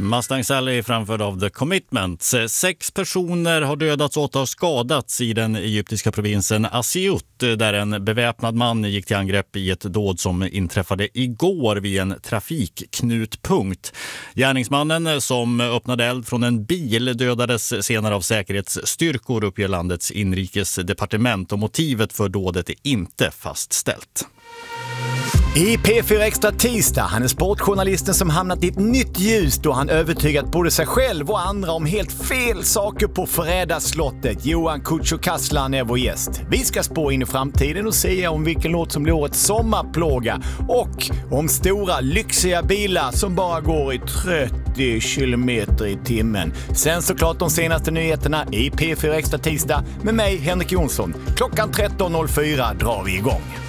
Mustang Sally framförd av The Commitments. 6 personer har dödats och 8 har skadats i den egyptiska provinsen Asyut, där en beväpnad man gick till angrepp i ett dåd som inträffade igår vid en trafikknutpunkt. Gärningsmannen som öppnade eld från en bil dödades senare av säkerhetsstyrkor, uppger landets inrikesdepartement, och motivet för dådet är inte fastställt. I P4 Extra tisdag, han är sportjournalisten som hamnat i ett nytt ljus då han övertygat både sig själv och andra om helt fel saker på Förrädarslottet. Johan Kücükaslan är vår gäst. Vi ska spå in i framtiden och säga om vilken låt som blir årets sommarplåga och om stora lyxiga bilar som bara går i 30 kilometer i timmen. Sen såklart de senaste nyheterna i P4 Extra tisdag med mig, Henrik Jonsson. Klockan 13.04 drar vi igång.